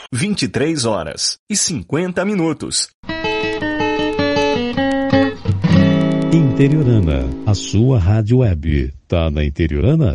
23h50. Interiorana, a sua rádio web. Tá na Interiorana?